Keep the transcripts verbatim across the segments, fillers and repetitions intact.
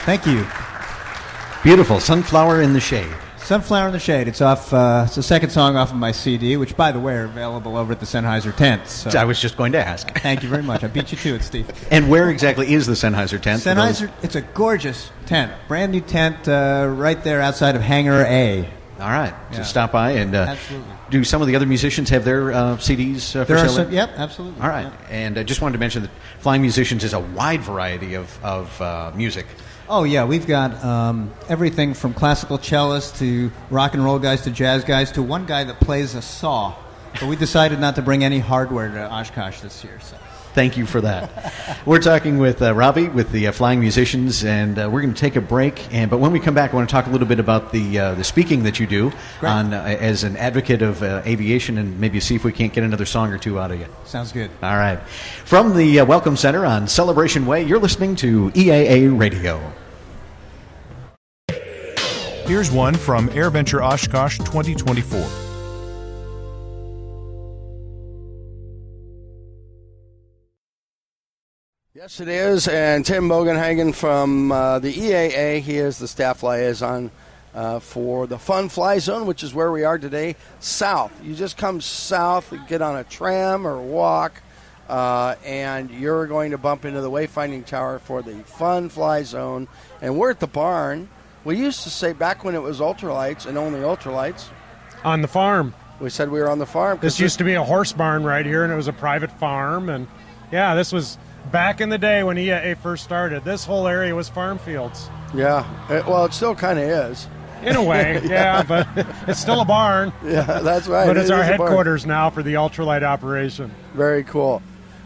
Thank you. Beautiful. Sunflower in the Shade. Sunflower in the Shade. It's off. Uh, it's the second song off of my C D, which, by the way, are available over at the Sennheiser tent. So. I was just going to ask. Thank you very much. I beat you to it, Steve. And where exactly is the Sennheiser tent? Sennheiser, it's a gorgeous tent. Brand new tent uh, right there outside of Hangar A. All right. Yeah. So stop by and... Uh, absolutely. Do some of the other musicians have their uh, C Ds uh, for there sale? Are some, yep, absolutely. All right. Yeah. And I just wanted to mention that Flying Musicians is a wide variety of, of uh, music. Oh, yeah. We've got um, everything from classical cellists to rock and roll guys to jazz guys to one guy that plays a saw. But we decided not to bring any hardware to Oshkosh this year. So. Thank you for that. We're talking with uh, Robbie with the uh, Flying Musicians, and uh, we're going to take a break. And but when we come back, I want to talk a little bit about the uh, the speaking that you do on uh, as an advocate of uh, aviation, and maybe see if we can't get another song or two out of you. Sounds good. All right. From the uh, Welcome Center on Celebration Way, you're listening to E A A Radio. Here's one from AirVenture Oshkosh twenty twenty-four. Yes, it is, and Tim Mogenhagen from uh, the E A A, he is the staff liaison uh, for the Fun Fly Zone, which is where we are today, south. You just come south, get on a tram or walk, uh, and you're going to bump into the wayfinding tower for the Fun Fly Zone, and we're at the barn. We used to say back when it was ultralights and only ultralights. On the farm. We said we were on the farm. This used to be a horse barn right here, and it was a private farm, and yeah, this was... Back in the day when E A A first started, this whole area was farm fields. Yeah, it, well, it still kind of is. In a way, yeah, but it's still a barn. Yeah, that's right. But it's it our is headquarters now for the ultralight operation. Very cool.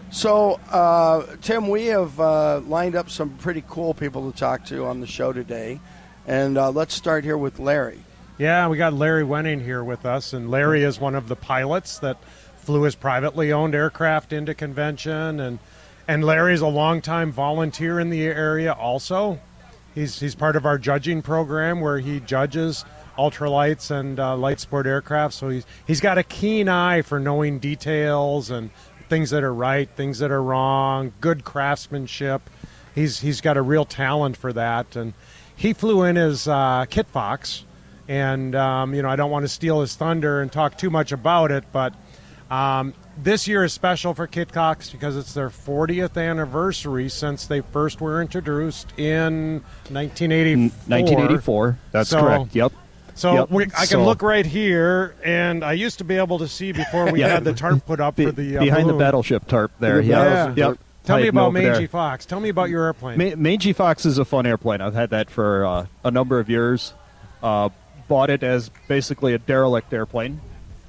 So, uh, Tim, we have uh, lined up some pretty cool people to talk to on the show today. And uh, let's start here with Larry. Yeah, we got Larry Wenning here with us, and Larry is one of the pilots that flew his privately owned aircraft into convention, and And Larry's a longtime volunteer in the area also. He's he's part of our judging program where he judges ultralights and uh, light sport aircraft. So he's he's got a keen eye for knowing details and things that are right, things that are wrong, good craftsmanship. He's he's got a real talent for that. And he flew in his uh, Kit Fox. And, um, you know, I don't want to steal his thunder and talk too much about it, but um, this year is special for Kit Fox because it's their fortieth anniversary since they first were introduced in nineteen eighty-four. nineteen eighty-four, that's so, correct, yep. So yep. we, I can so, look right here, and I used to be able to see before we yeah, had the tarp put up be, for the uh, Behind balloon. the battleship tarp there, the yeah. battleship Yep. tarp. Tell me Hiding about over Mangy there. Fox. Tell me about your airplane. Ma- Mangy Fox is a fun airplane. I've had that for uh, a number of years. Uh, bought it as basically a derelict airplane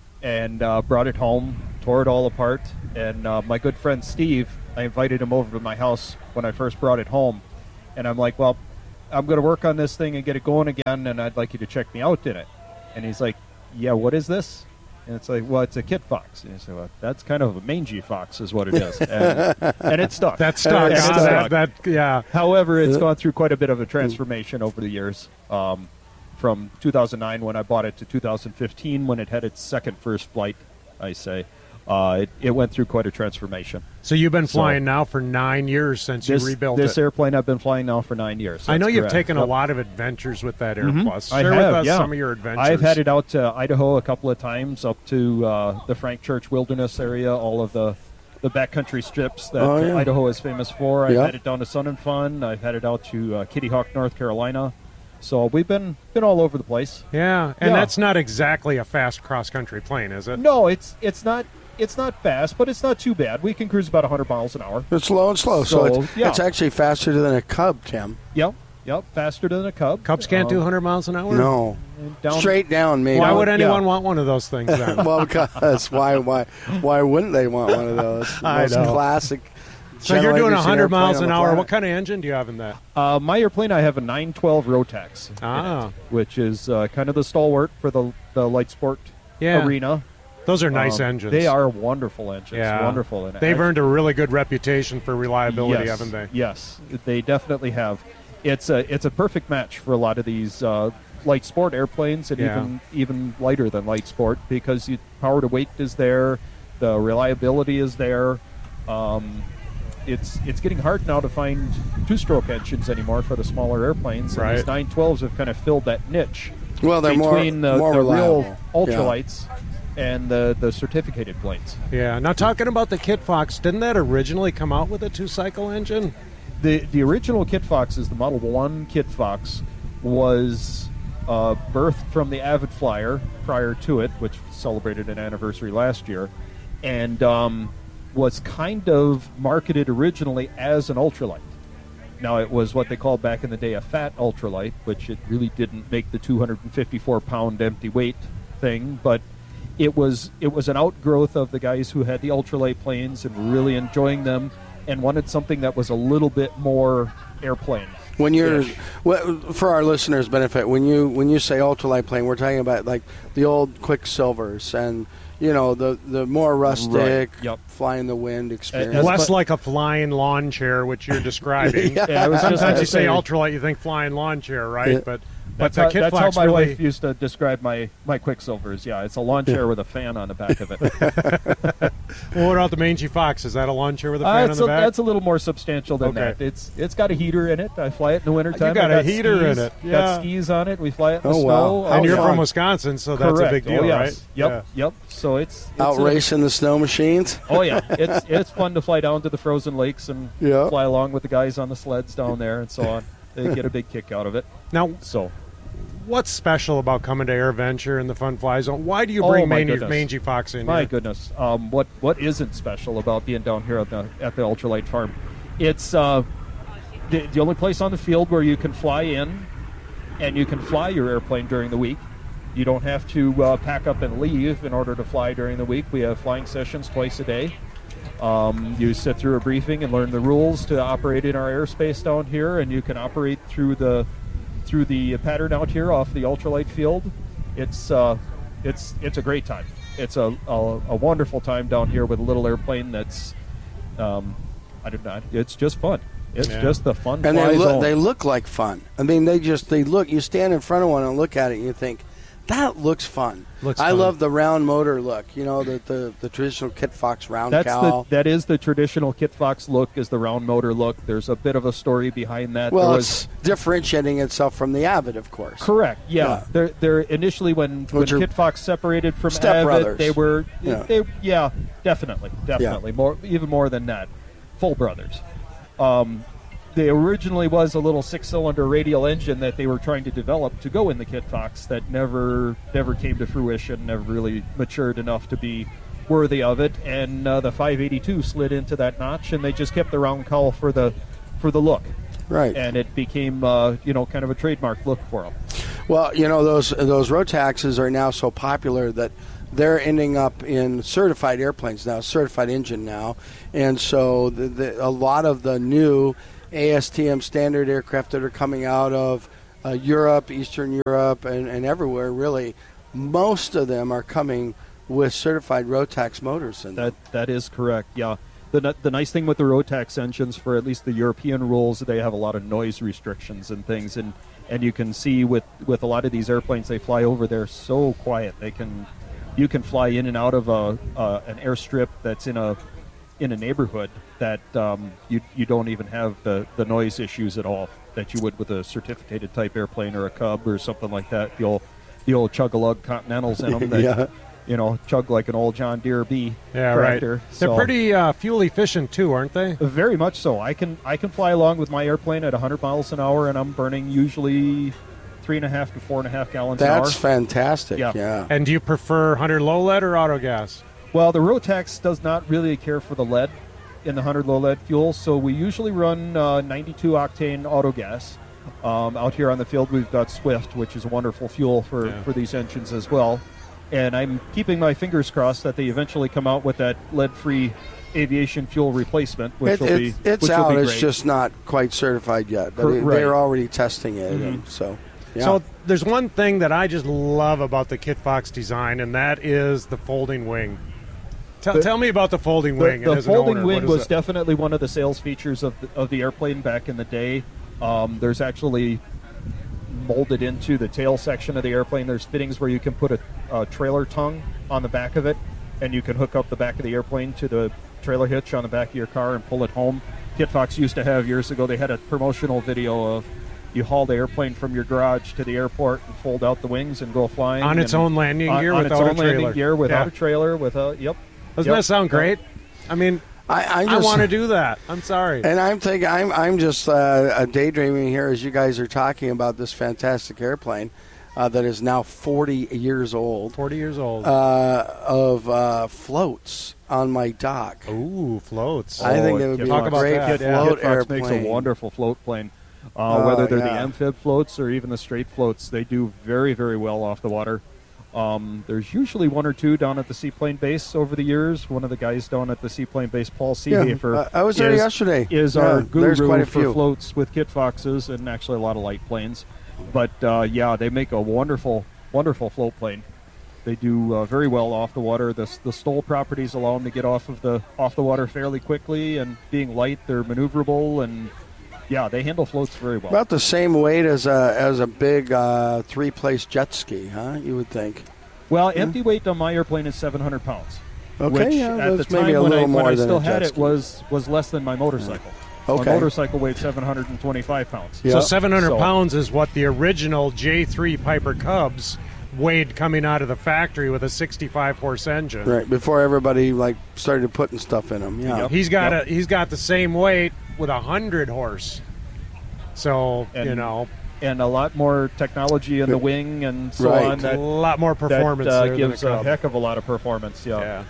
and uh, brought it home, tore it all apart. And uh, my good friend Steve, I invited him over to my house when I first brought it home. And I'm like, well, I'm going to work on this thing and get it going again, and I'd like you to check me out in it. And he's like, yeah, what is this? And it's like, well, it's a Kit Fox. And I said, well, that's kind of a mangy fox is what it is. And, and it's stuck. That's stuck. And it's Ah, stuck. that, that, yeah. However, it's gone through quite a bit of a transformation over the years. Um, from two thousand nine when I bought it to two thousand fifteen when it had its second first flight, I say. Uh, it, it went through quite a transformation. So you've been flying so, now for nine years since this, you rebuilt this it. This airplane I've been flying now for nine years. That's I know you've correct. taken yep. a lot of adventures with that mm-hmm. Airplus. I Share have, with us yeah. some of your adventures. I've had it out to Idaho a couple of times, up to uh, the Frank Church Wilderness area, all of the, the backcountry strips that oh, yeah. Idaho is famous for. I've yep. had it down to Sun and Fun. I've had it out to uh, Kitty Hawk, North Carolina. So we've been been all over the place. Yeah, and yeah. that's not exactly a fast cross-country plane, is it? No, it's it's not it's not fast, but it's not too bad. We can cruise about one hundred miles an hour. It's low and slow, so, so it's, yeah. it's actually faster than a Cub, Tim. Yep, yep, faster than a Cub. Cubs can't um, do one hundred miles an hour? No. Down, Straight down, maybe. Why would anyone yeah. want one of those things then? well, because why, why, why wouldn't they want one of those? I Most know. classic. So you're doing one hundred miles an hour. Planet. What kind of engine do you have in that? Uh, my airplane, I have a nine twelve Rotax, Ah. which is uh, kind of the stalwart for the the light sport yeah. arena. Those are nice um, engines. They are wonderful engines. Yeah. Wonderful. And They've I, earned a really good reputation for reliability, yes, haven't they? Yes, they definitely have. It's a it's a perfect match for a lot of these uh, light sport airplanes, and Yeah. even even lighter than light sport, because you, power to weight is there, the reliability is there. Um, it's it's getting hard now to find two-stroke engines anymore for the smaller airplanes. And Right. these nine twelves have kind of filled that niche Well, they're more, between the, more the reliable. real ultralights and the, the certificated planes. Yeah. Now, talking about the Kit Fox, didn't that originally come out with a two-cycle engine? The the original Kit Foxes, the Model one Kit Fox, was uh, birthed from the Avid Flyer prior to it, which celebrated an anniversary last year, and um, was kind of marketed originally as an ultralight. Now, it was what they called back in the day a fat ultralight, which it really didn't make the two hundred fifty-four pound empty weight thing, but it was it was an outgrowth of the guys who had the ultralight planes and were really enjoying them and wanted something that was a little bit more airplane. When you're, well, for our listeners' benefit, when you when you say ultralight plane, we're talking about like the old Quicksilvers and you know the the more rustic, Right. Yep. fly in the wind experience. As Less mu- like a flying lawn chair, which you're describing. Yeah. Yeah, I was just Sometimes gonna you say say- ultralight, you think flying lawn chair, right? Yeah. But but That's, the how, Kit that's Fox how my really. wife used to describe my, my Quicksilvers. Yeah, it's a lawn chair with a fan on the back of it. Well, what about the Mangy Fox? Is that a lawn chair with a Uh, fan on it's the a, back? that's a little more substantial than Okay. that. It's it's got a heater in it. I fly it in the wintertime. You got I a heater in skis, it. Yeah. Got skis on it. We fly it in the Oh, snow. wow. all and you're the from time. Wisconsin, so that's Correct. a big deal, oh, yes. right? Yep, yep. So it's, it's Out a- racing the snow machines. Oh yeah, it's it's fun to fly down to the frozen lakes and Yeah. fly along with the guys on the sleds down there and so on. They get a big kick out of it. Now, So what's special about coming to AirVenture and the Fun Fly Zone? Why do you Oh, bring my Mangy, goodness. Mangy Fox in my here? goodness, um, what what isn't special about being down here at the at the ultralight farm? It's uh, the, the only place on the field where you can fly in and you can fly your airplane during the week. You don't have to uh, pack up and leave in order to fly during the week. We have flying sessions twice a day. Um, you sit through a briefing and learn the rules to operate in our airspace down here, and you can operate through the through the pattern out here off the ultralight field. It's uh, it's it's a great time. It's a, a a wonderful time down here with a little airplane that's um, I don't know. It's just fun. It's Yeah. just the fun. And fly they look zone. they look like fun. I mean, they just they look. You stand in front of one and look at it, and you think that looks fun. Looks I fun. love the round motor look. You know, the the, the traditional Kit Fox round That's cowl. the that is the traditional Kit Fox look, is the round motor look. There's a bit of a story behind that. well, There was, it's differentiating itself from the Avid, of course. correct. Yeah, Yeah. they're they're initially when, when Which are Kit Fox separated from step Avid, brothers. they were Yeah. they yeah definitely definitely more even more than that, full brothers. Um, there originally was a little six-cylinder radial engine that they were trying to develop to go in the Kit Fox that never never came to fruition, never really matured enough to be worthy of it. And uh, the five eighty-two slid into that notch, and they just kept the round cowl for the for the look, Right. and it became uh, you know kind of a trademark look for them. Well, you know, those those Rotaxes are now so popular that they're ending up in certified airplanes now, certified engine now, and so the, the, a lot of the new A S T M standard aircraft that are coming out of uh, Europe, Eastern Europe, and, and everywhere, really, most of them are coming with certified Rotax motors in them. That that is correct. Yeah. The n- the nice thing with the Rotax engines, for at least the European rules, they have a lot of noise restrictions and things, and, and you can see with, with a lot of these airplanes they fly over, they're so quiet. They can you can fly in and out of a uh, an airstrip that's in a in a neighborhood that um, you you don't even have the, the noise issues at all that you would with a certificated type airplane or a Cub or something like that. The old the old chug-a-lug Continentals in them that Yeah. you know chug like an old John Deere B Yeah, tractor. right. So- They're pretty uh, fuel efficient too, aren't they? very much so. I can I can fly along with my airplane at one hundred miles an hour, and I'm burning usually three and a half to four and a half gallons That's an hour. fantastic. Yeah. Yeah. And do you prefer one hundred low lead or auto gas? Well, the Rotax does not really care for the lead in the one hundred low lead fuel, so we usually run uh, ninety-two octane auto gas. Um, out here on the field, we've got Swift, which is a wonderful fuel for, Yeah. for these engines as well. And I'm keeping my fingers crossed that they eventually come out with that lead-free aviation fuel replacement, which It- will it- be it's which will out. be It's great. just not quite certified yet, but Cor- it- right. they're already testing it. And so, yeah. So there's one thing that I just love about the Kit Fox design, and that is the folding wing. Tell, The- tell me about the folding The, wing. the as an folding owner, wing what is was it? definitely one of the sales features of the, of the airplane back in the day. Um, there's actually molded into the tail section of the airplane. There's fittings where you can put a, a trailer tongue on the back of it, and you can hook up the back of the airplane to the trailer hitch on the back of your car and pull it home. Kit Fox used to have years ago. They had a promotional video of you haul the airplane from your garage to the airport and fold out the wings and go flying on its own landing gear on, without on its a own trailer. landing gear without Yeah. a trailer. Without yep. Doesn't yep. that sound great? I mean, I, I, I just, want to do that. I'm sorry. And I'm thinking, I'm I'm just uh, daydreaming here as you guys are talking about this fantastic airplane uh, that is now forty years old. forty years old. Uh, of uh, floats on my dock. Ooh, floats. I think Oh, it would Kit be Talk a about great that, yeah. float Kit Fox makes a airplane. wonderful float plane. Uh, Oh, whether they're the yeah. amphib floats or even the straight floats, they do very, very well off the water. Um, there's usually one or two down at the seaplane base over the years. One of the guys down at the seaplane base, Paul Yeah, Seehafer, uh, I was there is, yesterday. is Yeah, our there's guru quite a for few. floats with Kit Foxes and actually a lot of light planes. But uh, yeah, they make a wonderful, wonderful float plane. They do uh, very well off the water. The, the Stoll properties allow them to get off of the off the water fairly quickly, and being light, they're maneuverable, and yeah, they handle floats very well. About the same weight as a as a big uh, three-place jet ski, huh? You would think. Well, empty weight on my airplane is seven hundred pounds. Okay, which yeah, at the that's time maybe a when, I, little when more I than still a had jet it ski. was was less than my motorcycle. Okay. My motorcycle weighed seven hundred twenty-five pounds. Yeah. So seven hundred So- pounds is what the original J three Piper Cubs weighed coming out of the factory with a sixty-five horse engine. Right before everybody like started putting stuff in them. Yeah. Yep. He's got Yep. a he's got the same weight with a hundred horse. So And- you know, And a lot more technology in the wing and so Right. on. a That, lot more performance that uh, there gives than a a Cub. heck of a lot of performance. Yeah. Yeah.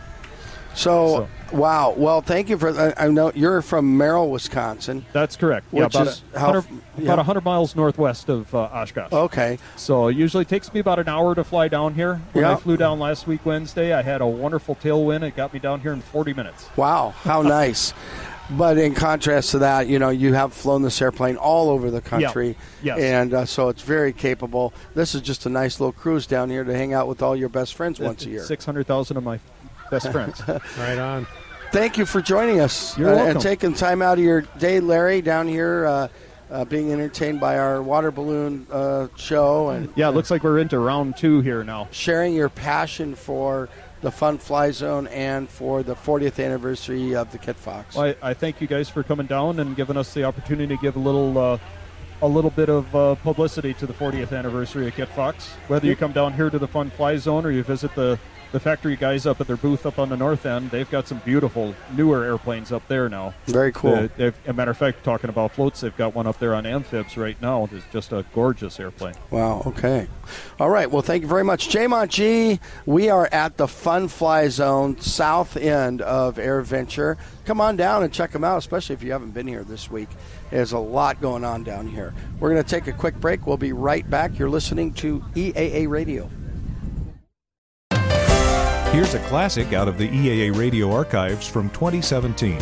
So, wow. Well, thank you for. I, I know you're from Merrill, Wisconsin. That's correct. Which yeah, about is a how- hundred, yeah. about one hundred miles northwest of uh, Oshkosh. Okay. So it usually takes me about an hour to fly down here. When Yeah. I flew down last week Wednesday, I had a wonderful tailwind. It got me down here in forty minutes. Wow. How nice. But in contrast to that, you know, you have flown this airplane all over the country. Yes. And uh, so it's very capable. This is just a nice little cruise down here to hang out with all your best friends once a year. six hundred thousand of my best friends. Right on. Thank you for joining us You're uh, welcome. and taking time out of your day, Larry, down here uh, uh, being entertained by our water balloon uh, show and Yeah, it looks like we're into round two here now. sharing your passion for the Fun Fly Zone and for the fortieth anniversary of the Kit Fox. Well, I, I thank you guys for coming down and giving us the opportunity to give a little uh, a little bit of uh, publicity to the fortieth anniversary of Kit Fox. Whether you come down here to the Fun Fly Zone or you visit the, the factory guys up at their booth up on the north end, they've got some beautiful newer airplanes up there now. Very cool. Uh, they've- as a matter of fact, talking about floats, they've got one up there on amphibs right now. It's just a gorgeous airplane. Wow, okay. All right, well, thank you very much. J-Mont G, we are at the Fun Fly Zone, south end of AirVenture. Come on down and check them out, especially if you haven't been here this week. There's a lot going on down here. We're going to take a quick break. We'll be right back. You're listening to E A A Radio. Here's a classic out of the E A A radio archives from twenty seventeen.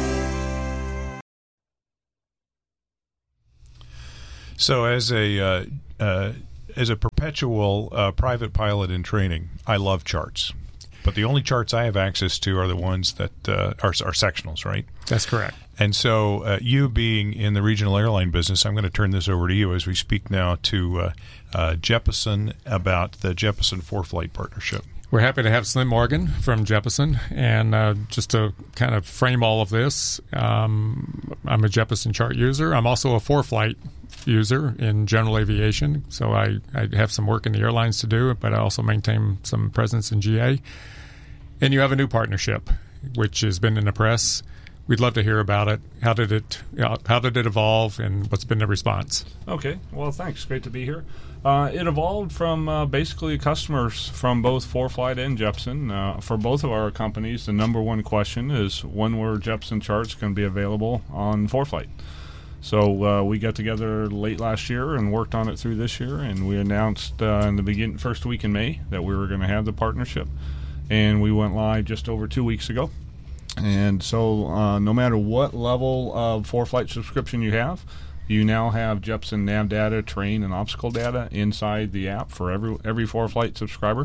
So, as a uh, uh, as a perpetual uh, private pilot in training, I love charts. But the only charts I have access to are the ones that uh, are, are sectionals, right? That's correct. And so, uh, you being in the regional airline business, I'm going to turn this over to you as we speak now to uh, uh, Jeppesen about the Jeppesen four-flight partnership. We're happy to have Slim Morgan from Jeppesen. And uh, just to kind of frame all of this, um, I'm a Jeppesen chart user. I'm also a four-flight user in general aviation. So I, I have some work in the airlines to do, but I also maintain some presence in G A. And you have a new partnership, which has been in the press. We'd love to hear about it. How did it how did it evolve, and what's been the response? Okay, well, thanks. Great to be here. Uh, it evolved from uh, basically customers from both four-flight and Jeppesen. Uh, for both of our companies, the number one question is when were Jeppesen charts going to be available on four-flight? So uh, we got together late last year and worked on it through this year, and we announced uh, in the begin- first week in May that we were going to have the partnership, and we went live just over two weeks ago. And so uh, no matter what level of four-flight subscription you have, you now have Jeppesen nav data, terrain, and obstacle data inside the app for every every four-flight subscriber.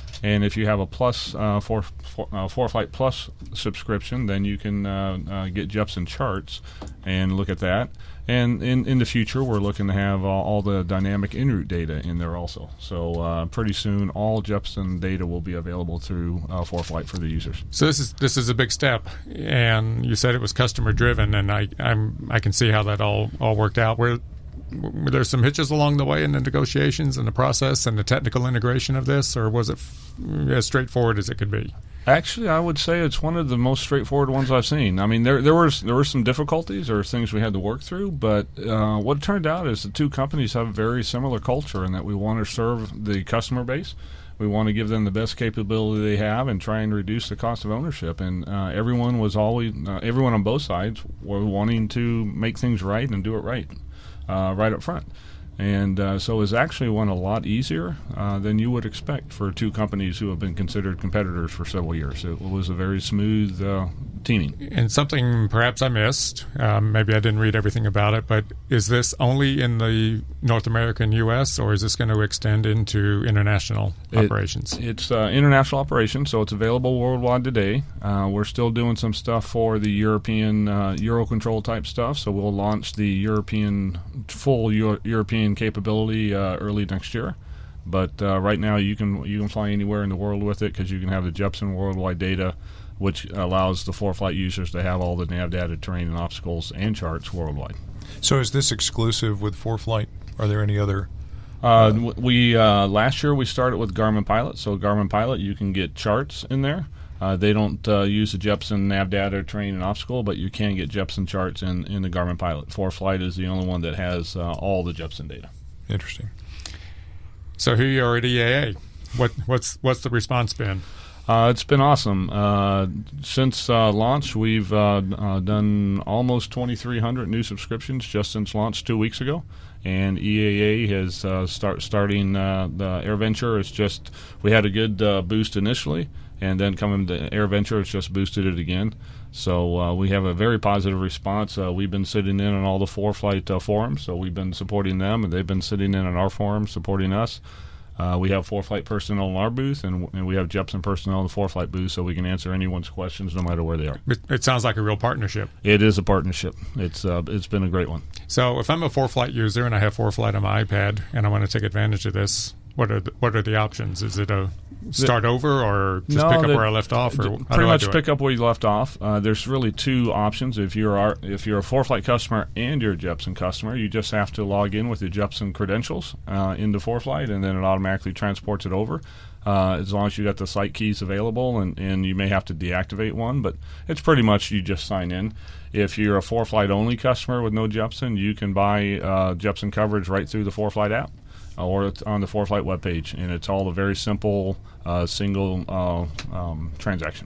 And if you have a plus uh, four, four, uh, ForeFlight Plus subscription, then you can uh, uh, get Jeppesen charts and look at that. And in, in the future, we're looking to have uh, all the dynamic en route data in there also. So uh, pretty soon, all Jeppesen data will be available through uh, ForeFlight for the users. So this is this is a big step, and you said it was customer driven, and I I'm I can see how that all, all worked out. Where were there some hitches along the way in the negotiations and the process and the technical integration of this, or was it f- as straightforward as it could be? Actually, I would say it's one of the most straightforward ones I've seen. I mean, there there was there were some difficulties or things we had to work through, but uh, what it turned out is the two companies have a very similar culture in that we want to serve the customer base. We want to give them the best capability they have and try and reduce the cost of ownership. And uh, everyone was always uh, everyone on both sides were wanting to make things right and do it right, uh, right up front. And uh, so it's actually went a lot easier uh, than you would expect for two companies who have been considered competitors for several years. It was a very smooth uh, teaming. And something perhaps I missed, um, maybe I didn't read everything about it, but is this only in the North America and U S, or is this going to extend into international it, operations? It's uh, international operations, so it's available worldwide today. Uh, we're still doing some stuff for the European uh, Eurocontrol type stuff, so we'll launch the European full Euro- European capability uh, early next year. But uh, right now you can you can fly anywhere in the world with it because you can have the Jeppesen worldwide data, which allows the ForeFlight users to have all the nav data, terrain, and obstacles and charts worldwide. So is this exclusive with ForeFlight? Are there any other? Uh, we uh, last year we started with Garmin Pilot. So Garmin Pilot, you can get charts in there. Uh, they don't uh, use the Jeppesen nav data, terrain, and obstacle, but you can get Jeppesen charts in, in the Garmin Pilot. ForeFlight is the only one that has uh, all the Jeppesen data. Interesting. So here you are at E A A. What what's what's the response been? Uh, it's been awesome. Uh, since uh, launch, we've uh, uh, done almost twenty-three hundred new subscriptions just since launch two weeks ago. And E A A has uh, start starting uh, the AirVenture. It's just we had a good uh, boost initially, and then coming to AirVenture, it's just boosted it again. So uh, we have a very positive response. Uh, we've been sitting in on all the ForeFlight uh, forums, so we've been supporting them, and they've been sitting in on our forums supporting us. Uh, we have ForeFlight personnel in our booth, and, and we have Jeppesen personnel in the ForeFlight booth, so we can answer anyone's questions no matter where they are. It, it sounds like a real partnership. It is a partnership. It's uh, it's been a great one. So if I'm a ForeFlight user and I have ForeFlight on my iPad and I want to take advantage of this, what are the, what are the options? Is it a start over or just no, pick up the, where I left off? Or how pretty do much I do pick it? up where you left off. Uh, there's really two options. If you're our, if you're a ForeFlight customer and you're a Jeppesen customer, you just have to log in with your Jeppesen credentials uh, into ForeFlight, and then it automatically transports it over. Uh, as long as you got the site keys available, and, and you may have to deactivate one, but it's pretty much you just sign in. If you're a ForeFlight only customer with no Jeppesen, you can buy uh, Jeppesen coverage right through the ForeFlight app or it's on the ForeFlight webpage, and it's all a very simple uh, single uh, um, transaction.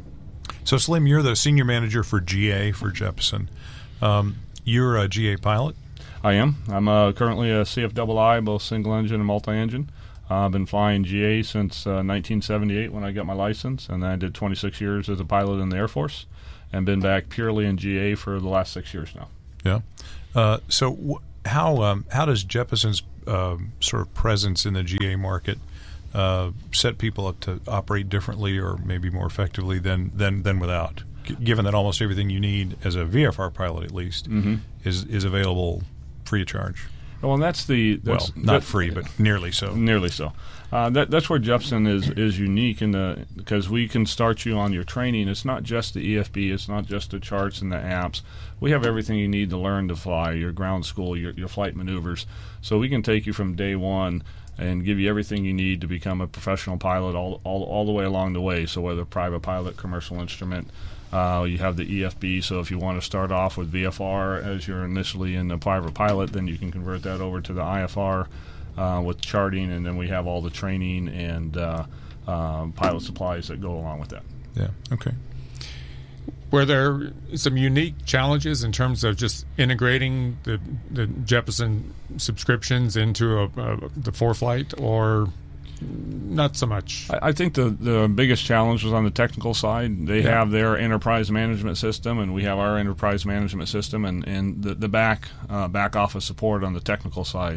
So Slim, you're the senior manager for G A for Jeppesen. Um, you're a G A pilot? I am. I'm uh, currently a C F I I, both single engine and multi-engine. Uh, I've been flying G A since uh, nineteen seventy-eight when I got my license, and then I did twenty-six years as a pilot in the Air Force, and been back purely in G A for the last six years now. Yeah. Uh, so w- how um, how does Jeppesen's uh, sort of presence in the G A market uh, set people up to operate differently or maybe more effectively than than, than without? G- given that almost everything you need as a V F R pilot, at least, mm-hmm. is is available free of charge. Well, and that's the that's, well, not that, free, but nearly so. Nearly so. Uh, that that's where Jeppesen is is unique in the because we can start you on your training. It's not just the E F B. It's not just the charts and the apps. We have everything you need to learn to fly. Your ground school, your your flight maneuvers. So we can take you from day one and give you everything you need to become a professional pilot all all all the way along the way. So whether private pilot, commercial instrument. Uh, you have the E F B, so if you want to start off with V F R as you're initially in the private pilot, then you can convert that over to the I F R uh, with charting, and then we have all the training and uh, uh, pilot supplies that go along with that. Yeah, okay. Were there some unique challenges in terms of just integrating the, the Jeppesen subscriptions into a, a, the ForeFlight, or not so much? I, I think the, the biggest challenge was on the technical side. They yeah. have their enterprise management system, and we have our enterprise management system, and, and the, the back uh, back office support on the technical side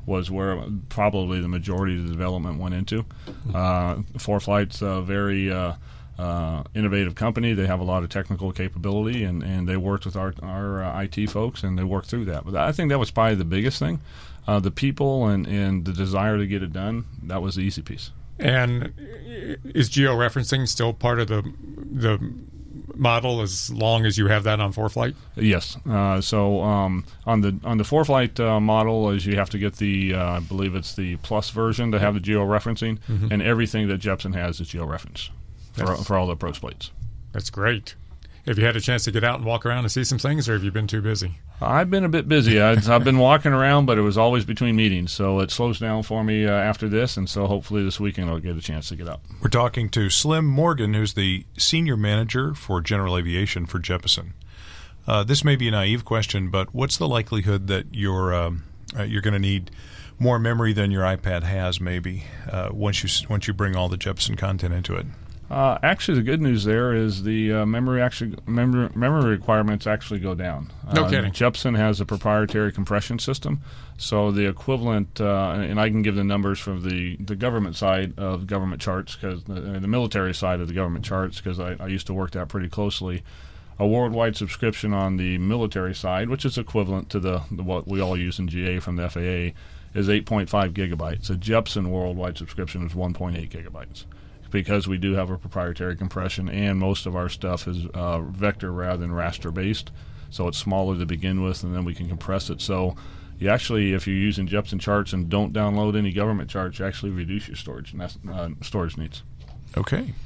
was where probably the majority of the development went into. Uh, ForeFlight's a very uh, uh, innovative company. They have a lot of technical capability, and, and they worked with our, our uh, I T folks, and they worked through that. But I think that was probably the biggest thing. Uh, the people and, and the desire to get it done, that was the easy piece. And is georeferencing still part of the the model as long as you have that on ForeFlight? Yes. Uh, so um, on the on the ForeFlight uh, model, is you have to get the uh, I believe it's the Plus version to have the georeferencing, mm-hmm. and everything that Jeppsen has is georeferenced for, for all the approach plates. That's great. Have you had a chance to get out and walk around and see some things, or have you been too busy? I've been a bit busy. I've, I've been walking around, but it was always between meetings, so it slows down for me uh, after this, and so hopefully this weekend I'll get a chance to get out. We're talking to Slim Morgan, who's the Senior Manager for General Aviation for Jeppesen. Uh, this may be a naive question, but what's the likelihood that you're um, uh, you're going to need more memory than your iPad has, maybe, uh, once you once you bring all the Jeppesen content into it? Uh, actually, the good news there is the uh, memory actually memory, memory requirements actually go down. No uh, kidding. Jeppsen has a proprietary compression system, so the equivalent, uh, and I can give the numbers from the, the government side of government charts, because the, the military side of the government charts, because I, I used to work that pretty closely. A worldwide subscription on the military side, which is equivalent to the, the what we all use in G A from the F A A, is eight point five gigabytes. A Jeppsen worldwide subscription is one point eight gigabytes. Because we do have a proprietary compression, and most of our stuff is uh, vector rather than raster based, so it's smaller to begin with, and then we can compress it. So you actually, if you're using Jeppsen charts and don't download any government charts, you actually reduce your storage uh, storage needs. Okay.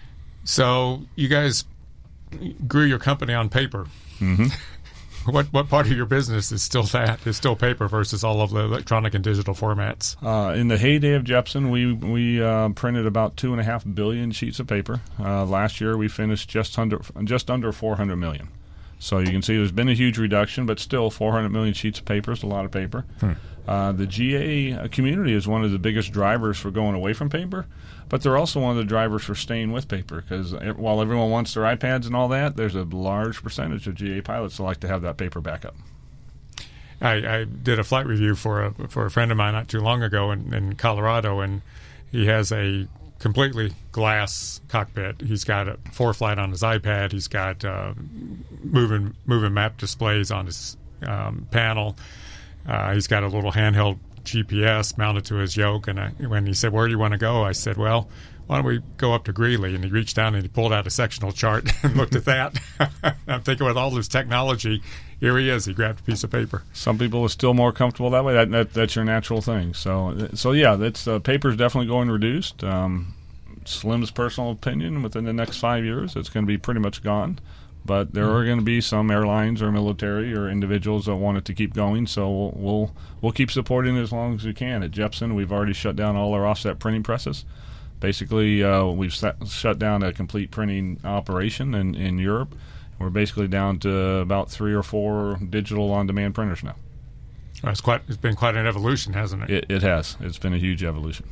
So you guys grew your company on paper. Mm-hmm. What what part of your business is still that? Is still paper versus all of the electronic and digital formats? Uh, in the heyday of Jeppsen, we we uh, printed about two and a half billion sheets of paper. Uh, last year, we finished just under just under four hundred million. So you can see there's been a huge reduction, but still four hundred million sheets of paper is a lot of paper. Hmm. Uh, the G A community is one of the biggest drivers for going away from paper, but they're also one of the drivers for staying with paper, because while everyone wants their iPads and all that, there's a large percentage of G A pilots that like to have that paper backup. I, I did a flight review for a for a friend of mine not too long ago in, in Colorado, and he has a completely glass cockpit. He's got a ForeFlight on his iPad. He's got uh, moving moving map displays on his um, panel. Uh, he's got a little handheld G P S mounted to his yoke. And I, when he said, "Where do you want to go?" I said, "Well, why don't we go up to Greeley?" And he reached down and he pulled out a sectional chart and looked at that. I'm thinking, with all this technology, here he is. He grabbed a piece of paper. Some people are still more comfortable that way. That, that that's your natural thing. So, so yeah, that's uh, paper's definitely going reduced. Um, Slim's personal opinion, within the next five years, it's going to be pretty much gone. But there mm-hmm. are going to be some airlines or military or individuals that want it to keep going. So we'll we'll, we'll keep supporting it as long as we can. At Jeppsen, we've already shut down all our offset printing presses. Basically, uh, we've set, shut down a complete printing operation in, in Europe. We're basically down to about three or four digital on-demand printers now. Well, it's quite. It's been quite an evolution, hasn't it? It, it has. It's been a huge evolution.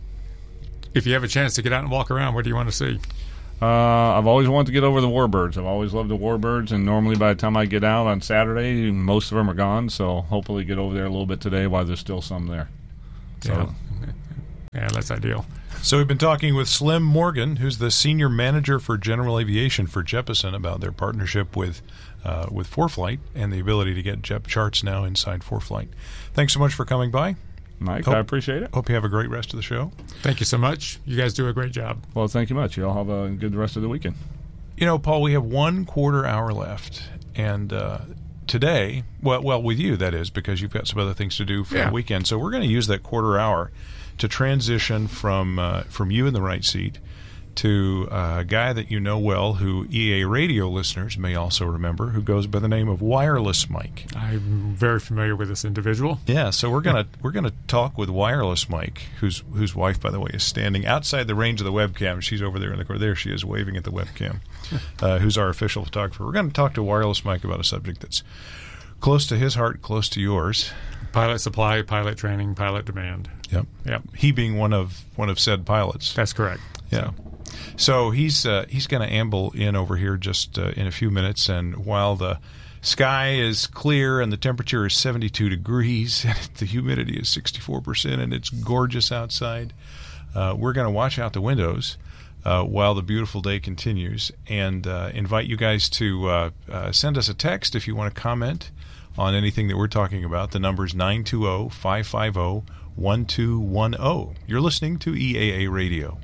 If you have a chance to get out and walk around, what do you want to see? Uh, I've always wanted to get over the Warbirds. I've always loved the Warbirds, and normally by the time I get out on Saturday, most of them are gone. So hopefully get over there a little bit today while there's still some there. So. Yeah. yeah, that's ideal. So we've been talking with Slim Morgan, who's the Senior Manager for General Aviation for Jeppesen, about their partnership with uh, with ForeFlight and the ability to get Jep charts now inside ForeFlight. Thanks so much for coming by. Mike, hope, I appreciate it. Hope you have a great rest of the show. Thank you so much. You guys do a great job. Well, thank you much. You all have a good rest of the weekend. You know, Paul, we have one quarter hour left, and uh, today, well, well, with you, that is, because you've got some other things to do for yeah. the weekend. So we're going to use that quarter hour to transition from uh, from you in the right seat to a guy that you know well, who E A radio listeners may also remember, who goes by the name of Wireless Mike. I'm very familiar with this individual. Yeah, so we're gonna we're gonna talk with Wireless Mike, whose whose wife, by the way, is standing outside the range of the webcam. She's over there in the corner. There she is, waving at the webcam. Uh, who's our official photographer? We're going to talk to Wireless Mike about a subject that's close to his heart, close to yours. Pilot supply, pilot training, pilot demand. Yep. Yep. He being one of one of said pilots. That's correct. Yeah. So he's uh, he's going to amble in over here just uh, in a few minutes, and while the Sky is clear and the temperature is seventy-two degrees and the humidity is sixty-four percent and it's gorgeous outside. Uh, we're going to watch out the windows uh, while the beautiful day continues and uh, invite you guys to uh, uh, send us a text if you want to comment on anything that we're talking about. The number is nine two zero, five five zero, one two one zero. You're listening to E A A Radio.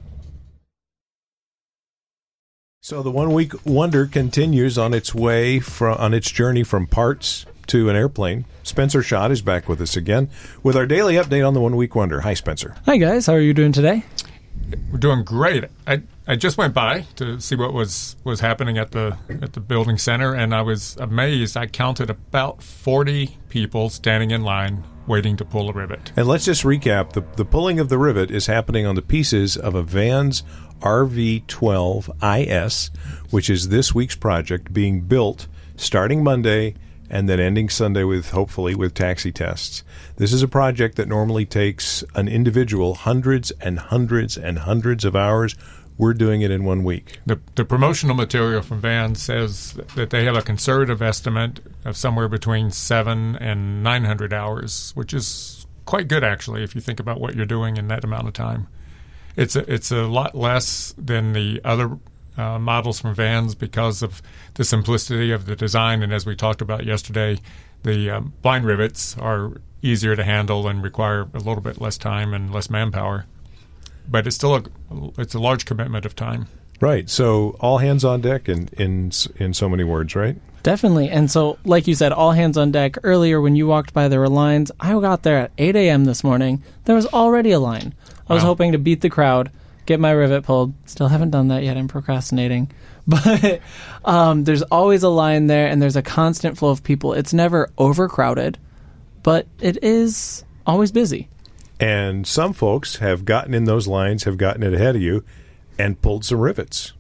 So the One Week Wonder continues on its way from on its journey from parts to an airplane. Spencer Schott is back with us again with our daily update on the One Week Wonder. Hi, Spencer. Hi, guys. How are you doing today? We're doing great. I I just went by to see what was, was happening at the at the building center, and I was amazed. I counted about forty people standing in line waiting to pull a rivet. And let's just recap. The, the pulling of the rivet is happening on the pieces of a Vans R V twelve I S, which is this week's project, being built starting Monday and then ending Sunday with, hopefully, with taxi tests. This is a project that normally takes an individual hundreds and hundreds and hundreds of hours. We're doing it in one week. The, the promotional material from Vans says that they have a conservative estimate of somewhere between seven and nine hundred hours, which is quite good, actually, if you think about what you're doing in that amount of time. It's a, it's a lot less than the other uh, models from Vans because of the simplicity of the design. And as we talked about yesterday, the um, blind rivets are easier to handle and require a little bit less time and less manpower. But it's still a, it's a large commitment of time. Right. So all hands on deck in, in, in so many words, right? Definitely. And so, like you said, all hands on deck. Earlier, when you walked by, there were lines. I got there at eight a.m. this morning. There was already a line. I was wow. hoping to beat the crowd, get my rivet pulled. Still haven't done that yet. I'm procrastinating. But um, there's always a line there, and there's a constant flow of people. It's never overcrowded, but it is always busy. And some folks have gotten in those lines, have gotten it ahead of you, and pulled some rivets.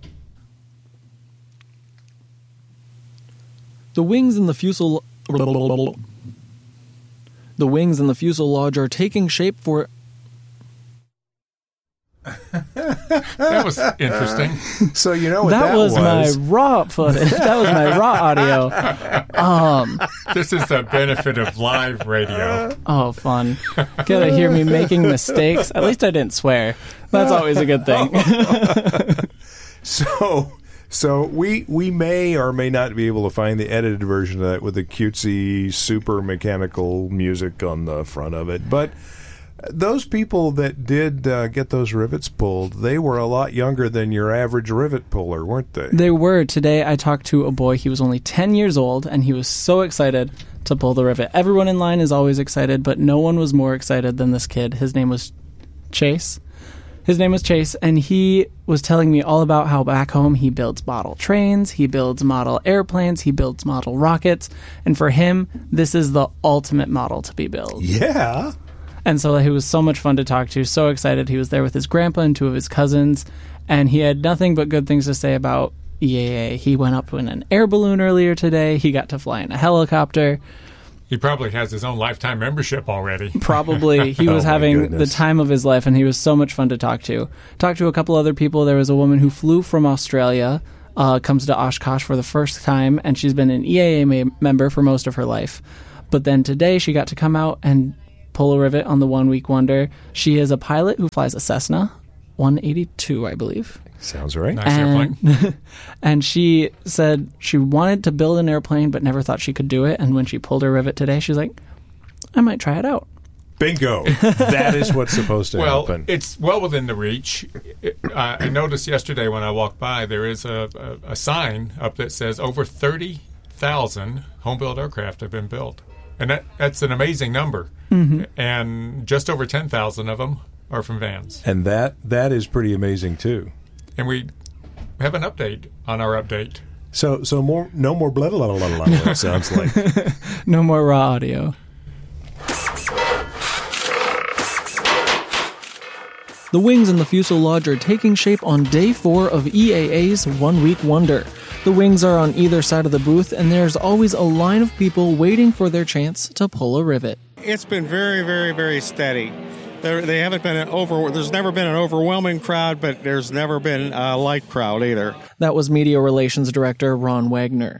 The wings and the fuselage... The wings and the fuselage are taking shape for... That was interesting. So you know what that, that was, was? my raw footage. That was my raw audio. Um, this is the benefit of live radio. Oh, fun. Gotta hear me making mistakes. At least I didn't swear. That's always a good thing. so... So we we may or may not be able to find the edited version of that with the cutesy, super mechanical music on the front of it. But those people that did uh, get those rivets pulled, they were a lot younger than your average rivet puller, weren't they? They were. Today I talked to a boy. He was only ten years old, and he was so excited to pull the rivet. Everyone in line is always excited, but no one was more excited than this kid. His name was Chase. His name was Chase, and he was telling me all about how back home he builds model trains, he builds model airplanes, he builds model rockets, and for him, this is the ultimate model to be built. Yeah. And so he was so much fun to talk to, so excited. He was there with his grandpa and two of his cousins, and he had nothing but good things to say about E A A. He went up in an air balloon earlier today. He got to fly in a helicopter. He probably has his own lifetime membership already. Probably. He was oh having goodness. the time of his life, and he was so much fun to talk to. Talked to a couple other people. There was a woman who flew from Australia, uh, comes to Oshkosh for the first time, and she's been an E A A ma- member for most of her life. But then today she got to come out and pull a rivet on the One Week Wonder. She is a pilot who flies a Cessna one eighty-two, I believe. Sounds right. Nice and, airplane. And she said she wanted to build an airplane but never thought she could do it. And when she pulled her rivet today, she's like, I might try it out. Bingo. That is what's supposed to well, happen. It's well within the reach. It, uh, I noticed yesterday when I walked by, there is a, a, a sign up that says over thirty thousand home-built aircraft have been built. And that, that's an amazing number. Mm-hmm. And just over ten thousand of them are from Vans. And that that is pretty amazing, too. And we have an update on our update. So so more no more blah, blah, blah, blah, blah, it sounds like. No more raw audio. The wings and the fuselage are taking shape on day four of E A A's One Week Wonder. The wings are on either side of the booth, and there's always a line of people waiting for their chance to pull a rivet. It's been very, very, very steady. There, they haven't been an over. There's never been an overwhelming crowd, but there's never been a light crowd either. That was Media Relations Director Ron Wagner.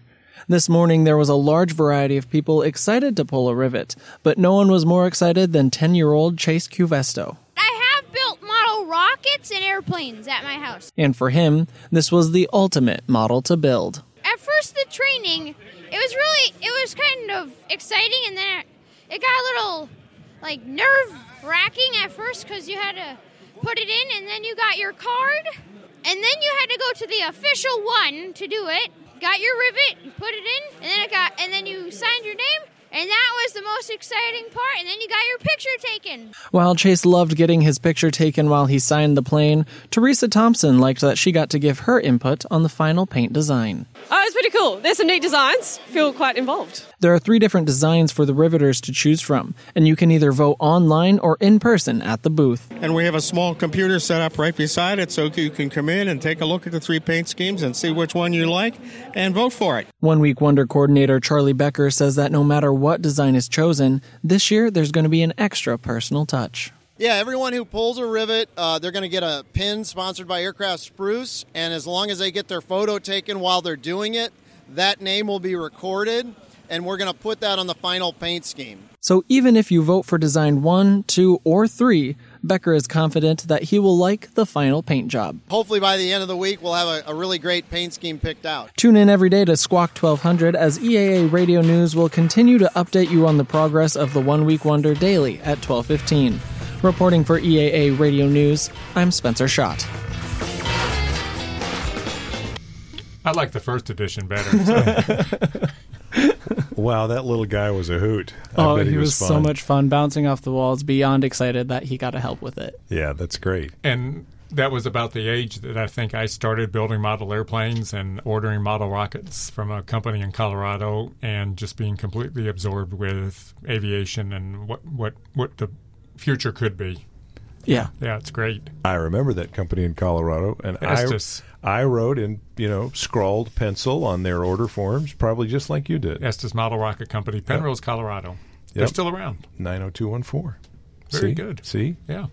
This morning there was a large variety of people excited to pull a rivet, but no one was more excited than ten-year-old Chase Cuvesto. I have built model rockets and airplanes at my house. And for him, this was the ultimate model to build. At first, the training, it was really, it was kind of exciting, and then it, it got a little, like, nerve-wracking at first because you had to put it in, and then you got your card, and then you had to go to the official one to do it. Got your rivet, you put it in, and then it got, and then you signed your name, and that was the most exciting part, and then you got your picture taken. While Chase loved getting his picture taken while he signed the plane, Teresa Thompson liked that she got to give her input on the final paint design. Oh, it's pretty cool. There's some neat designs. Feel quite involved. There are three different designs for the riveters to choose from, and you can either vote online or in person at the booth. And we have a small computer set up right beside it so you can come in and take a look at the three paint schemes and see which one you like and vote for it. One Week Wonder coordinator Charlie Becker says that no matter what design is chosen, this year there's going to be an extra personal touch. Yeah, everyone who pulls a rivet, uh, they're going to get a pin sponsored by Aircraft Spruce, and as long as they get their photo taken while they're doing it, that name will be recorded, and we're going to put that on the final paint scheme. So even if you vote for design one, two, or three, Becker is confident that he will like the final paint job. Hopefully by the end of the week, we'll have a, a really great paint scheme picked out. Tune in every day to Squawk twelve hundred as E A A Radio News will continue to update you on the progress of the One Week Wonder daily at twelve fifteen. Reporting for E A A Radio News, I'm Spencer Schott. I like the first edition better. So. Wow, that little guy was a hoot. I oh, bet he, he was, was so fun. much fun bouncing off the walls, beyond excited that he got to help with it. Yeah, that's great. And that was about the age that I think I started building model airplanes and ordering model rockets from a company in Colorado and just being completely absorbed with aviation and what, what, what the future could be. Yeah. Yeah, it's great. I remember that company in Colorado, and Estes. I, I wrote in, you know, scrawled pencil on their order forms, probably just like you did. Estes Model Rocket Company, Penrose, yep. Colorado. Yep. They're still around. nine oh two one four. Very See? good. See? Yeah.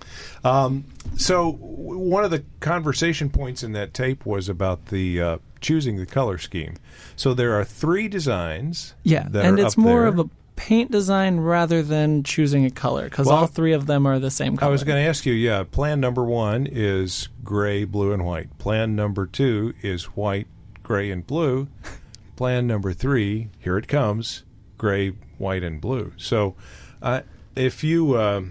Um, so w- one of the conversation points in that tape was about the uh, choosing the color scheme. So there are three designs. Yeah, that and are it's up more there. of a paint design rather than choosing a color, because Well, all three of them are the same color. I was going to ask you, yeah, plan number one is gray, blue, and white. Plan number two is white, gray, and blue. Plan number three, here it comes, gray, white, and blue. So uh, if you uh,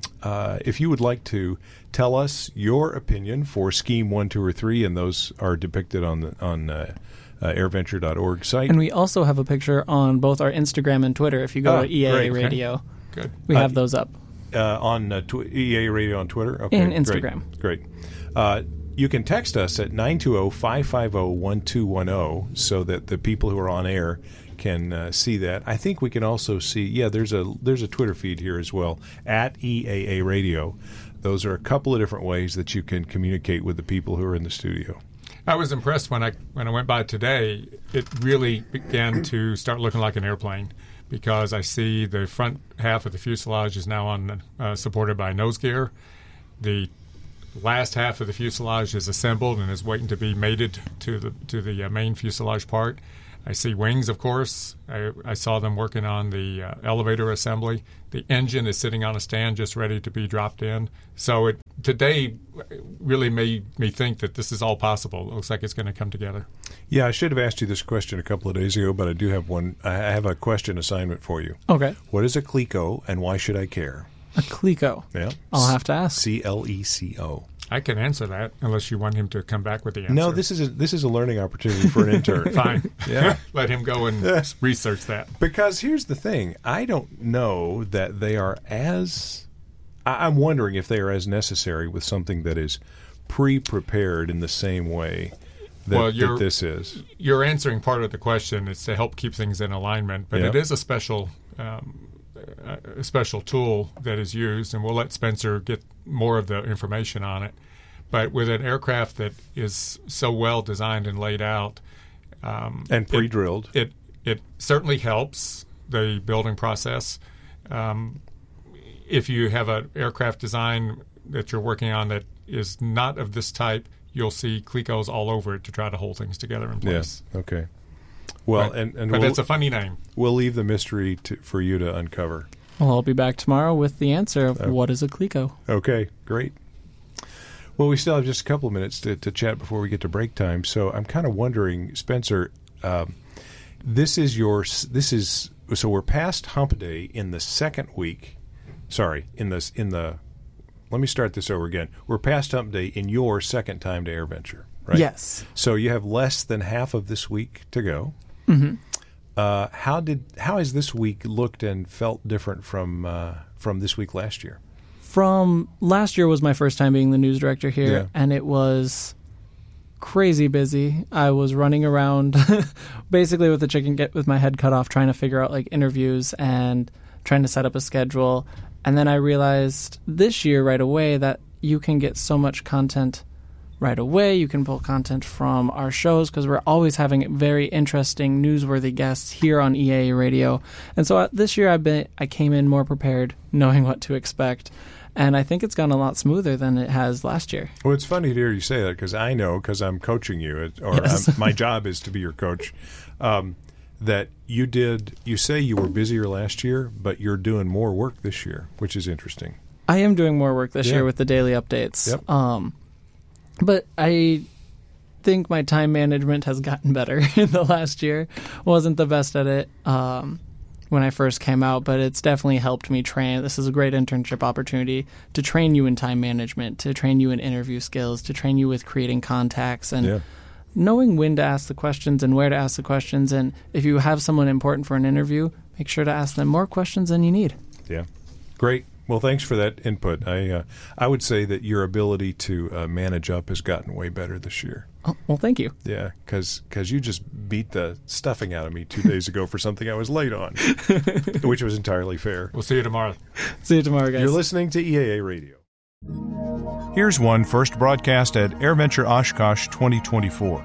uh, if you would like to tell us your opinion for scheme one, two, or three, and those are depicted on the on uh, uh, airventure dot org site. And we also have a picture on both our Instagram and Twitter. If you go Oh, to E A A great. Radio, Good. we Uh, have those up. Uh, on uh, tw- E A Radio on Twitter? Okay, And great, Instagram. Great. Uh, you can text us at nine two zero, five five zero, one two one zero so that the people who are on air can uh, see that. I think we can also see, yeah, there's a there's a Twitter feed here as well, at E A A Radio. Those are a couple of different ways that you can communicate with the people who are in the studio. I was impressed when I when I went by today. It really began to start looking like an airplane because I see the front half of the fuselage is now on uh, supported by nose gear. The last half of the fuselage is assembled and is waiting to be mated to the to the uh, main fuselage part. I see wings, of course. I, I saw them working on the uh, elevator assembly. The engine is sitting on a stand just ready to be dropped in. So it today really made me think that this is all possible. It looks like it's going to come together. Yeah, I should have asked you this question a couple of days ago, but I do have one. I have a question assignment for you. Okay. What is a CLECO, and why should I care? A CLECO. Yeah. I'll have to ask. C L E C O. I can answer that unless you want him to come back with the answer. No, this is a, this is a learning opportunity for an intern. Fine. Yeah. Let him go and research that. Because here's the thing. I don't know that they are as... I, I'm wondering if they are as necessary with something that is pre-prepared in the same way that, well, you're, that this is. You're answering part of the question. It's to help keep things in alignment. But Yep. it is a special... Um, a special tool that is used, and we'll let Spencer get more of the information on it. But with an aircraft that is so well designed and laid out, um, and pre-drilled, it, it it certainly helps the building process. Um, if you have an aircraft design that you're working on that is not of this type, you'll see CLECOs all over it to try to hold things together in place. Yeah. Okay. Well, Right. and, and But we'll, it's a funny name. We'll leave the mystery to, for you to uncover. Well, I'll be back tomorrow with the answer of Oh. what is a Clico. Okay, great. Well, we still have just a couple of minutes to, to chat before we get to break time. So I'm kind of wondering, Spencer, um, this is your this is so we're past Hump Day in the second week. Sorry, in this in the. Let me start this over again. We're past Hump Day in your second time to AirVenture, right? Yes. So you have less than half of this week to go. Mm-hmm. Uh, how did how has this week looked and felt different from uh, from this week last year? From last year was my first time being the news director here, Yeah. and it was crazy busy. I was running around basically with the chicken get with my head cut off, trying to figure out like interviews and trying to set up a schedule. And then I realized this year right away that you can get so much content right away. You can pull content from our shows because we're always having very interesting, newsworthy guests here on E A A Radio. And so uh, this year I've been I came in more prepared, knowing what to expect. And I think it's gone a lot smoother than it has last year. Well, it's funny to hear you say that because I know, because I'm coaching you, it- or Yes. I'm, my job is to be your coach, um, that you did, you say you were busier last year, but you're doing more work this year, which is interesting. I am doing more work this Yeah. year with the daily updates. Yep. Um, but I think my time management has gotten better in the last year. Wasn't the best at it um, when I first came out, but it's definitely helped me train. This is a great internship opportunity to train you in time management, to train you in interview skills, to train you with creating contacts and Yeah. knowing when to ask the questions and where to ask the questions. And if you have someone important for an interview, make sure to ask them more questions than you need. Yeah. Great. Well, thanks for that input. I uh, I would say that your ability to uh, manage up has gotten way better this year. Oh, well, thank you. Yeah, because you just beat the stuffing out of me two days ago for something I was late on, which was entirely fair. We'll see you tomorrow. See you tomorrow, guys. You're listening to E A A Radio. Here's one first broadcast at AirVenture Oshkosh twenty twenty-four.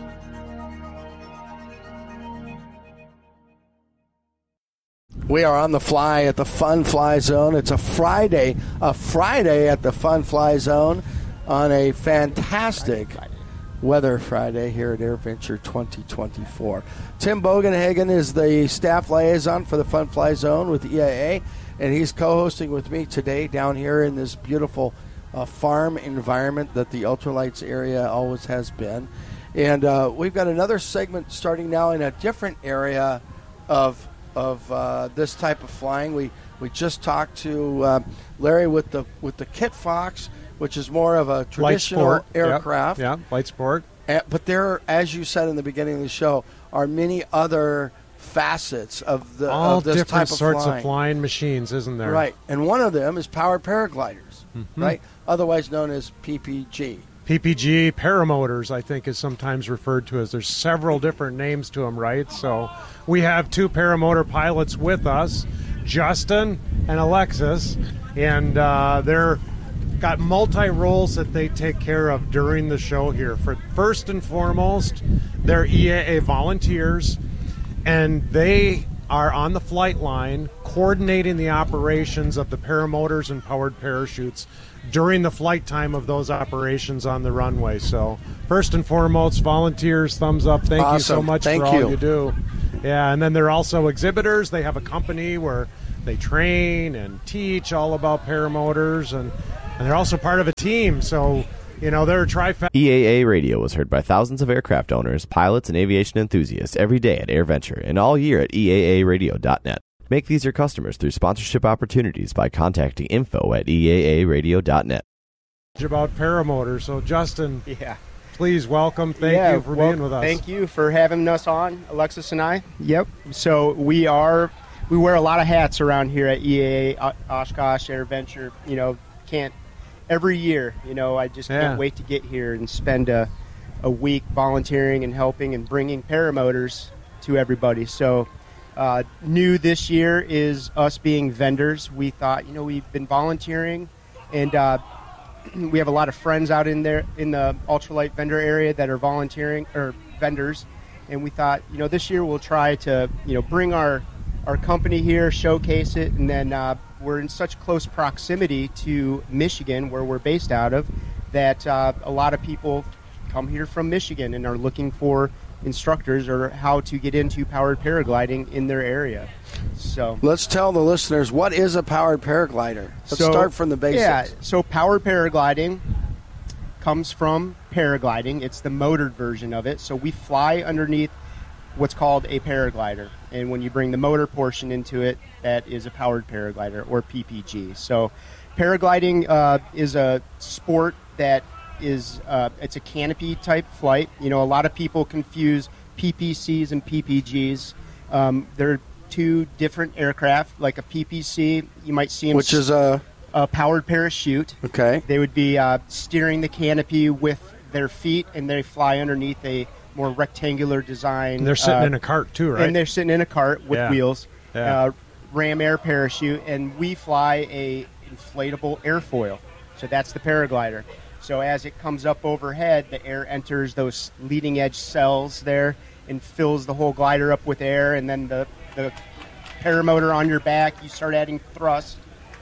We are on the fly at the Fun Fly Zone. It's a Friday, a Friday at the Fun Fly Zone on a fantastic weather Friday here at AirVenture twenty twenty-four. Tim Bogenhagen is the staff liaison for the Fun Fly Zone with E A A, and he's co-hosting with me today down here in this beautiful uh, farm environment that the Ultralights area always has been. And uh, we've got another segment starting now in a different area of of uh, this type of flying. We we just talked to uh, Larry with the with the Kit Fox, which is more of a traditional Light sport. aircraft. Yeah, yeah, light sport. Uh, but there, as you said in the beginning of the show, are many other facets of the All of this different type of sorts flying. of flying machines, isn't there? Right, and one of them is powered paragliders, Mhm. right? Otherwise known as P P G. P P G paramotors, I think, is sometimes referred to as. There's several different names to them, right? So we have two paramotor pilots with us, Justin and Alexis, and uh, they're got multi roles that they take care of during the show here. For first and foremost, they're E A A volunteers, and they are on the flight line coordinating the operations of the paramotors and powered parachutes during the flight time of those operations on the runway. So first and foremost, volunteers, thumbs up. Thank you so Awesome. much Thank for all you. you do. Yeah, and then they're also exhibitors. They have a company where they train and teach all about paramotors, and, and they're also part of a team. So, you know, they're a trifecta. E A A Radio was heard by thousands of aircraft owners, pilots, and aviation enthusiasts every day at AirVenture and all year at E A A radio dot net. Make these your customers through sponsorship opportunities by contacting info at E A A radio dot net. About paramotors. So, Justin, yeah, please welcome. Thank yeah, you for well, being with us. Thank you for having us on, Alexis and I. Yep. So we are we wear a lot of hats around here at E A A Oshkosh AirVenture. You know, can't every year. You know, I just Yeah. can't wait to get here and spend a a week volunteering and helping and bringing paramotors to everybody. So. Uh, new this year is us being vendors. We thought, you know, we've been volunteering, and uh, we have a lot of friends out in there in the ultralight vendor area that are volunteering or vendors, and we thought, you know, this year we'll try to, you know, bring our our company here, showcase it, and then uh, we're in such close proximity to Michigan, where we're based out of, that uh, a lot of people come here from Michigan and are looking for instructors or how to get into powered paragliding in their area. So let's tell the listeners, what is a powered paraglider? Let's so, start from the basics. Yeah, so powered paragliding comes from paragliding. It's the motored version of it. So we fly underneath what's called a paraglider. And when you bring the motor portion into it, that is a powered paraglider, or P P G. So paragliding uh, is a sport that is, uh, it's a canopy type flight. You know, a lot of people confuse P P Cs and P P Gs. Um, they're two different aircraft. Like a P P C, you might see them. Which is a... a powered parachute. Okay. They would be uh, steering the canopy with their feet, and they fly underneath a more rectangular design. And they're sitting uh, in a cart too, right? And they're sitting in a cart with yeah. wheels. Yeah. Uh, ram air parachute, and we fly a inflatable airfoil. So that's the paraglider. So as it comes up overhead, the air enters those leading edge cells there and fills the whole glider up with air, and then the, the paramotor on your back, you start adding thrust.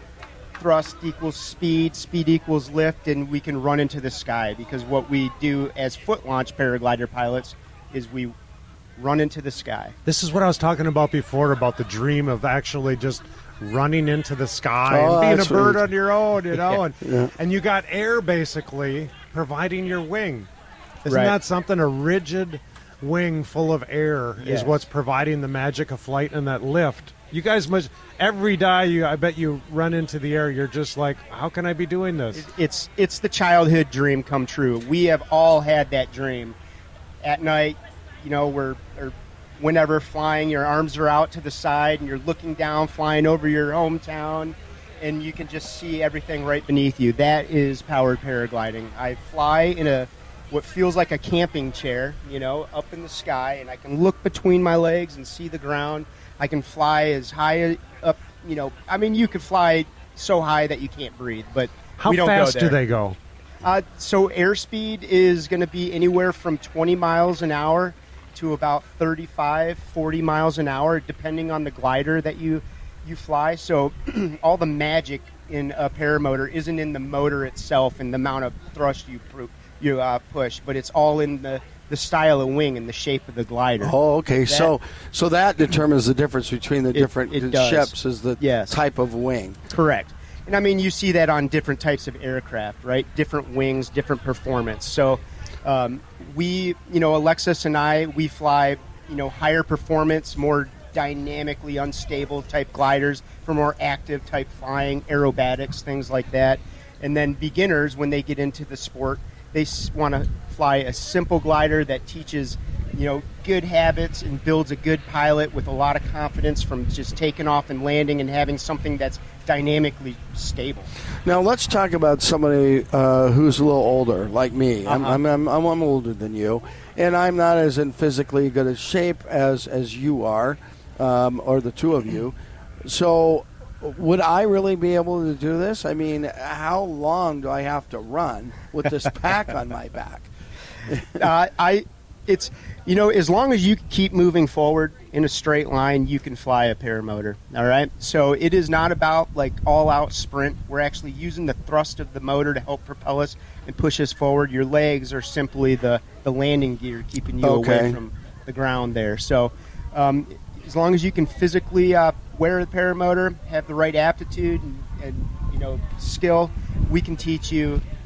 Thrust equals speed, speed equals lift, and we can run into the sky, because what we do as foot launch paraglider pilots is we run into the sky. This is what I was talking about before, about the dream of actually just running into the sky Oh, and being a that's bird what- on your own, you know, Yeah, and yeah. and you got air basically providing your wing. Isn't Right. that something? A rigid wing full of air Yes. is what's providing the magic of flight and that lift. You guys must, every day you, I bet you run into the air, you're just like, how can I be doing this? It's it's the childhood dream come true. We have all had that dream. At night, you know, we're or whenever flying, your arms are out to the side and you're looking down, flying over your hometown, and you can just see everything right beneath you. That is powered paragliding. I fly in a what feels like a camping chair, you know, up in the sky, and I can look between my legs and see the ground. I can fly as high up, you know, I mean, you could fly so high that you can't breathe, but How we don't fast go do there. they go? Uh, so airspeed is going to be anywhere from twenty miles an hour to about thirty-five, forty miles an hour, depending on the glider that you, you fly. So all the magic in a paramotor isn't in the motor itself and the amount of thrust you, pr- you uh, push, but it's all in the, the style of wing and the shape of the glider. Oh, okay. That- so so that determines the difference between the It- different it does. ships is the Yes. type of wing. Correct. And I mean, you see that on different types of aircraft, right? Different wings, different performance. So um, we, you know, Alexis and I, we fly, you know, higher performance, more dynamically unstable type gliders for more active type flying, aerobatics, things like that. And then beginners, when they get into the sport, they want to fly a simple glider that teaches, you know, good habits and builds a good pilot with a lot of confidence from just taking off and landing and having something that's dynamically stable. Now let's talk about somebody uh, who's a little older, like me. I'm, Uh-huh. I'm, I'm, I'm, I'm older than you, and I'm not as in physically good a shape as as you are, um, or the two of you. So, would I really be able to do this? I mean, how long do I have to run with this pack on my back? uh, I, it's, you know, as long as you keep moving forward in a straight line, you can fly a paramotor. All right. So it is not about like all out sprint. We're actually using the thrust of the motor to help propel us and push us forward. Your legs are simply the, the landing gear keeping you Okay. away from the ground there. So um, as long as you can physically uh, wear the paramotor, have the right aptitude and, and you know skill, we can teach you